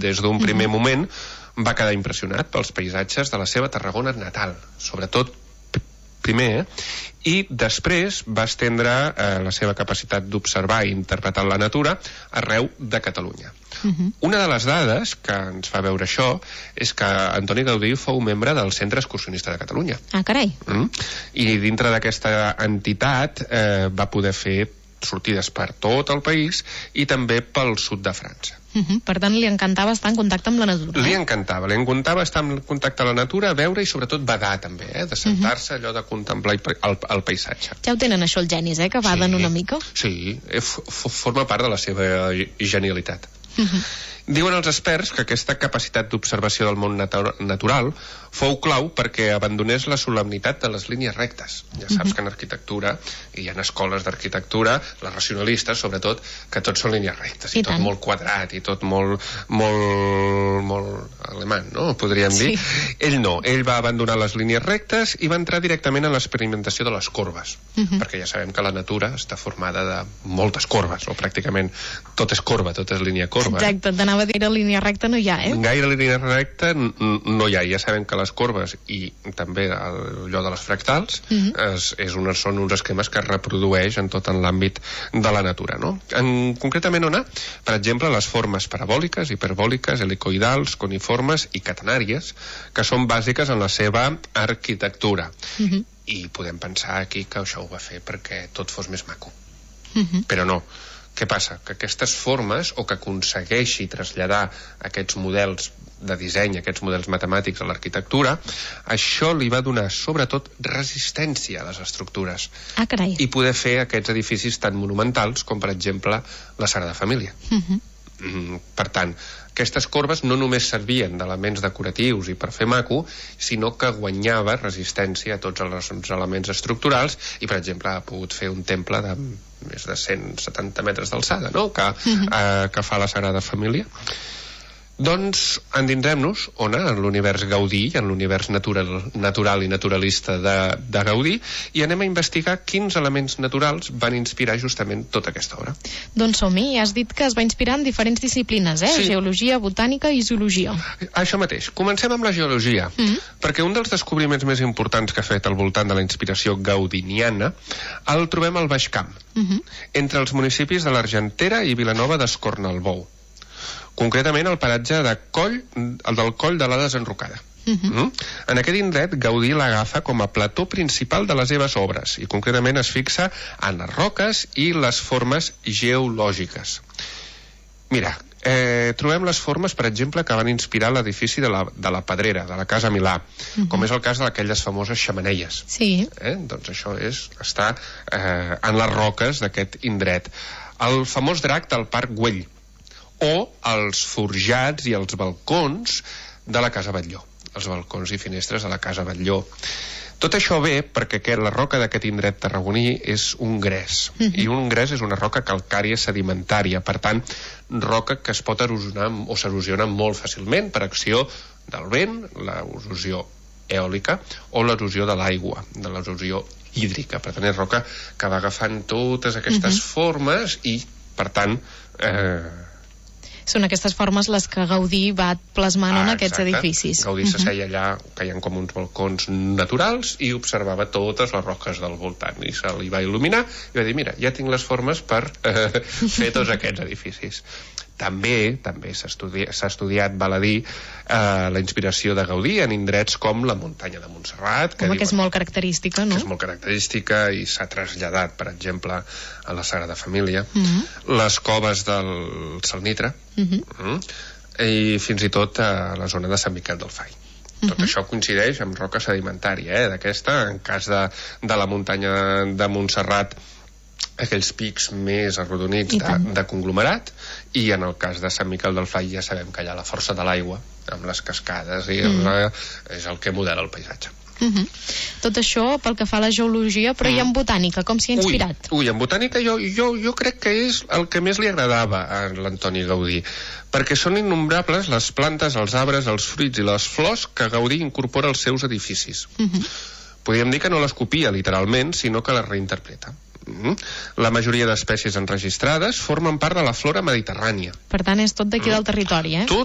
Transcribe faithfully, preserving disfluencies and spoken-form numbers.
des d'un primer moment va quedar impressionat pels paisatges de la seva Tarragona natal, sobretot primer, eh? I després va estendre eh, la seva capacitat d'observar i interpretar la natura arreu de Catalunya. Uh-huh. Una de les dades que ens fa veure això és que Antoni Gaudí fou membre del Centre Excursionista de Catalunya. Ah, carai. Mm? I dintre d'aquesta entitat eh, va poder fer sortides per tot el país i també pel sud de França. Uh-huh. Per tant, li encantava estar en contacte amb la natura. Li encantava, li encantava estar en contacte amb la natura, veure i sobretot badar també, eh? De sentar-se, allò de contemplar el, el paisatge. Ja ho tenen això els genis, eh? Que baden sí, una mica. Sí, f forma part de la seva genialitat. Uh-huh. Diuen els experts que aquesta capacitat d'observació del món natu natural fou clau perquè abandonés la solemnitat de les línies rectes. Ja saps uh-huh. que en arquitectura, i hi ha escoles d'arquitectura, les racionalistes sobretot, que tot són línies rectes i, I tot tant. molt quadrat i tot molt molt, molt alemany, no? Podríem dir. Sí. Ell no, ell va abandonar les línies rectes i va entrar directament en l'experimentació de les corbes, uh-huh. perquè ja sabem que la natura està formada de moltes corbes, o pràcticament tot és corba, tot és línia corba. Exacte, t'anava a dir que línia recta no hi ha, eh? Gaire línia recta no hi ha. Ja sabem que les corbes i també allò de les fractals uh-huh. és, és una, són uns esquemes que es reprodueix en tot en l'àmbit de la natura, no? En, concretament on ha? Per exemple, les formes parabòliques, hiperbòliques, helicoidals, coniformes i catenàries, que són bàsiques en la seva arquitectura. Uh-huh. I podem pensar aquí que això ho va fer perquè tot fos més maco. Uh-huh. Però no. Què passa? Que aquestes formes, o que aconsegueixi traslladar aquests models de disseny, aquests models matemàtics a l'arquitectura, això li va donar sobretot resistència a les estructures. Ah, carai. I poder fer aquests edificis tan monumentals com, per exemple, la Sagrada Família. Uh-huh. Mm, per tant, aquestes corbes no només servien d'elements decoratius i per fer maco, sinó que guanyava resistència a tots els elements estructurals i, per exemple, ha pogut fer un temple de més de cent setanta metres d'alçada, no? que, uh-huh. eh, que fa la Sagrada Família. Doncs endinsem-nos on en l'univers Gaudí, en l'univers natural, natural i naturalista de, de Gaudí, i anem a investigar quins elements naturals van inspirar justament tota aquesta obra. Doncs som-hi, has dit que es va inspirar en diferents disciplines, eh? Sí. Geologia, botànica i zoologia. Això mateix. Comencem amb la geologia, mm-hmm. perquè un dels descobriments més importants que ha fet al voltant de la inspiració gaudiniana el trobem al Baix Camp, mm-hmm. entre els municipis de l'Argentera i Vilanova d'Escornalbou. Concretament el paratge de Coll, el del Coll de la Desenrocada. Uh-huh. mm? En aquest indret Gaudí l'agafa com a plató principal de les seves obres i concretament es fixa en les roques i les formes geològiques. Mira, eh, trobem les formes, per exemple, que van inspirar l'edifici de, la, de la Pedrera, de la Casa Milà, uh-huh. com és el cas d'aquelles famoses xemeneies. Sí. Eh? Doncs això és estar eh, en les roques d'aquest indret. El famós drac del Parc Güell, o els forjats i els balcons de la Casa Batlló, els balcons i finestres de la Casa Batlló. Tot això ve perquè que la roca d'aquest indret tarragoní és un gres, mm-hmm. i un gres és una roca calcària sedimentària, per tant, roca que es pot erosionar o s'erosiona molt fàcilment per acció del vent, l'erosió eòlica o l'erosió de l'aigua, de l'erosió hídrica. Per tant, és roca que va agafant totes aquestes mm-hmm. formes i, per tant, eh, són aquestes formes les que Gaudí va plasmant ah, en aquests exacte. edificis. Gaudí uh-huh. s'asseia allà, que hi ha com uns balcons naturals, i observava totes les roques del voltant, i se li va il·luminar i va dir, mira, ja tinc les formes per eh, fer tots aquests edificis. També també s'ha estudi estudiat, val a dir, eh, la inspiració de Gaudí en indrets com la muntanya de Montserrat, que, Home, diuen, que és molt característica, no? Que és molt característica i s'ha traslladat, per exemple, a la Sagrada Família, uh-huh. les coves del Salnitre, uh-huh. uh, i fins i tot a la zona de Sant Miquel del Fai. Tot uh-huh. això coincideix amb roca sedimentària, eh, d'aquesta, en cas de, de la muntanya de Montserrat, aquells pics més arrodonits de, de conglomerat, i en el cas de Sant Miquel del Fai ja sabem que hi ha la força de l'aigua amb les cascades i mm. la, és el que modela el paisatge. Mm-hmm. Tot això pel que fa a la geologia, però mm. i en botànica, com s'hi ha inspirat? Ui, ui, en botànica jo, jo, jo crec que és el que més li agradava a l'Antoni Gaudí, perquè són innombrables les plantes, els arbres, els fruits i les flors que Gaudí incorpora als seus edificis. Mm-hmm. Podríem dir que no les copia literalment, sinó que les reinterpreta. Mm-hmm. La majoria d'espècies enregistrades formen part de la flora mediterrània. Per tant, és tot d'aquí mm. del territori, eh? Tot